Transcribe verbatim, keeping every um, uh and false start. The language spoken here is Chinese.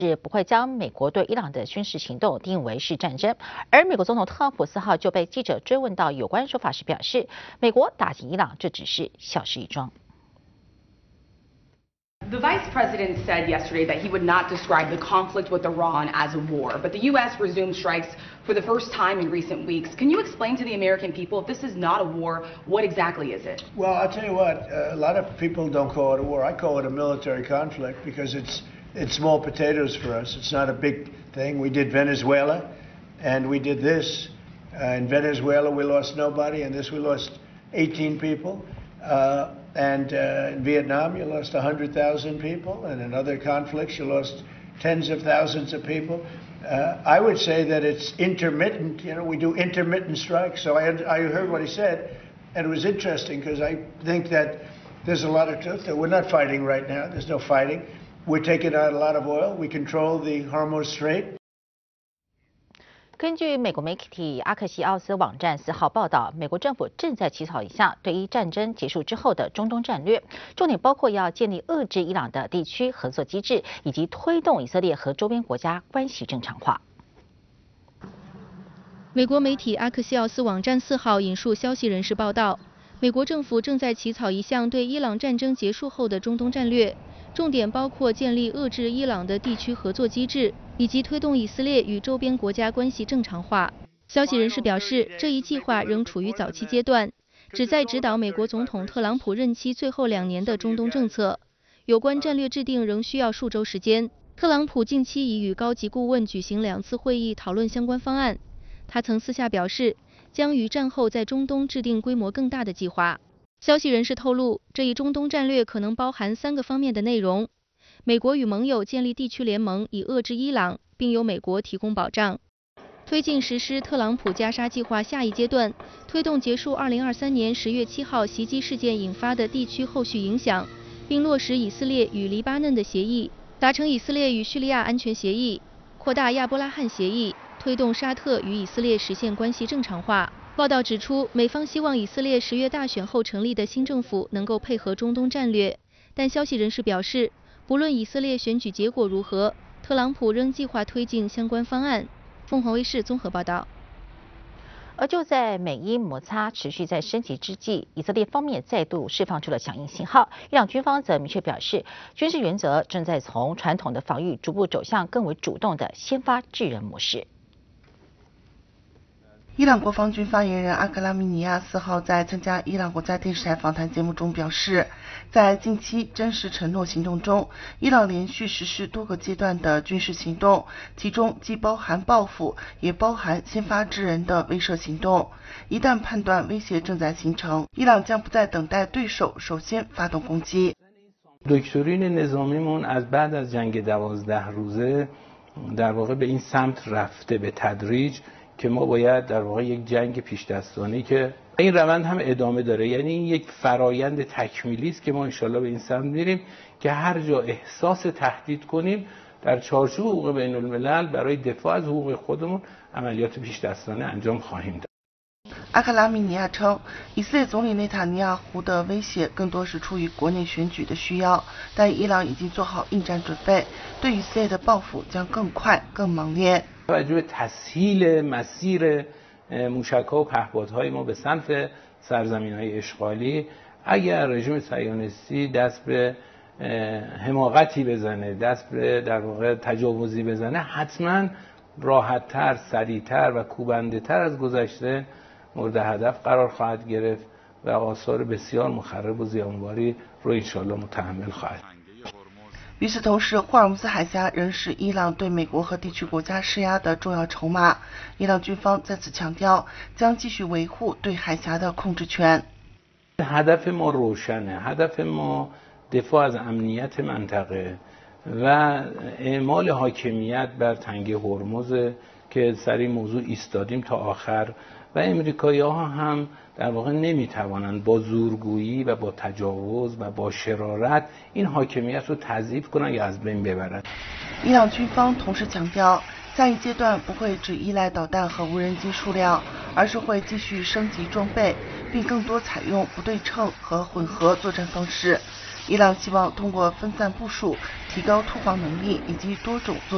是不会将美国对伊朗的军事行动定义为是战争。而美国总统特朗普四号就被记者追问到有关说法时表示，美国打击伊朗这只是小事一桩。 The Vice President said yesterday that he would not describe the conflict with Iran as a war, but the U S resumed strikes for the first time in recent weeks. Can you explain to the American people, if this is not a war, what exactly is it? Well, I'll tell you what, uh, a lot of people don't call it a war. I call it a military conflict because it's, it's small potatoes for us. It's not a big thing. We did Venezuela, and we did this. Uh, in Venezuela, we lost nobody, and this we lost eighteen people. Uh, And uh, in Vietnam, you lost one hundred thousand people, and in other conflicts, you lost tens of thousands of people. Uh, I would say that it's intermittent. You know, we do intermittent strikes. So I, I heard what he said, and it was interesting because I think that there's a lot of truth that we're not fighting right now. There's no fighting. We're taking out a lot of oil. We control the Hormuz Strait. 根据美国媒体阿克西奥斯网站四号报道，美国政府正在起草一项对伊战争结束之后的中东战略，重点包括要建立遏制伊朗的地区合作机制，以及推动以色列和周边国家关系正常化。 美国媒体阿克西奥斯网站四号引述消息人士报道，美国政府正在起草一项对伊朗战争结束后的中东战略，重点包括建立遏制伊朗的地区合作机制。 以及推动以色列与周边国家关系正常化。消息人士表示，这一计划仍处于早期阶段，旨在指导美国总统特朗普任期最后两年的中东政策。有关战略制定仍需要数周时间。特朗普近期已与高级顾问举行两次会议，讨论相关方案。他曾私下表示，将于战后在中东制定规模更大的计划。消息人士透露，这一中东战略可能包含三个方面的内容。 美国与盟友建立地区联盟，以遏制伊朗，并由美国提供保障；推进实施特朗普加沙计划下一阶段，推动结束二零二三年十月七号袭击事件引发的地区后续影响，并落实以色列与黎巴嫩的协议，达成以色列与叙利亚安全协议，扩大亚伯拉罕协议，推动沙特与以色列实现关系正常化。报道指出，美方希望以色列十月大选后成立的新政府能够配合中东战略，但消息人士表示。 不论以色列选举结果如何，特朗普仍计划推进相关方案。凤凰卫视综合报道。 而就在美伊摩擦持续在升级之际，以色列方面再度释放出了响应信号。伊朗军方则明确表示，军事原则正在从传统的防御逐步走向更为主动的先发制人模式。 伊朗国防军发言人阿克拉米尼亚四号在参加伊朗国家电视台访谈节目中表示，在近期真实承诺行动中，伊朗连续实施多个阶段的军事行动，其中既包含报复，也包含先发制人的威慑行动。一旦判断威胁正在形成，伊朗将不再等待对手首先发动攻击。 دکترین نظامیمون از بعد از جنگ دوازده روزه در واقع به این سمت رفته به تدریج. که ما باید در واقع یک جنگ پیش دستانه که این روند هم ادامه داره یعنی این یک فرایند تکمیلی است که ما انشالله به این سمت میریم که هر جا احساس تهدید کنیم در چارچوب حقوق بین الملل برای دفاع از حقوق خودمون عملیات پیش دستانه انجام خواهیم داد. 阿克拉米尼亚称，以色列总理内塔尼亚胡的威胁更多是出于国内选举的需要，但伊朗已经做好应战准备，对以色列的报复将更快、更猛烈。 توجه به تسهیل مسیر موشک‌ها و پهپادهای ما به سمت سرزمین‌های اشغالی اگر رژیم صهیونیستی دست به حماقتی بزنه دست به در واقع تجاوزی بزنه حتما راحت‌تر سریع‌تر و کوبنده‌تر از گذشته مورد هدف قرار خواهد گرفت و آثار بسیار مخرب و زیانباری رو انشالله متحمل خواهد. 与此同时，霍尔木兹海峡仍是伊朗对美国和地区国家施压的重要筹码。伊朗军方再次强调，将继续维护对海峡的控制权。 هدف ما روشنه. هدف ما دفاع از امنیت منطقه و اعمال حاکمیت بر تنگه هرمز که سر این موضوع ایستادیم تا آخر و امریکایی‌ها هم در واقع نمیتوانند با زورگویی و با تجاوز و با شرارت این حاکمیت رو تضعیف کنند یا از بین ببرند. 伊朗军方同时强调，下一阶段不会只依赖导弹和无人机数量，而是会继续升级装备，并更多采用不对称和混合作战方式。伊朗希望通过分散部署、提高突防能力以及多种作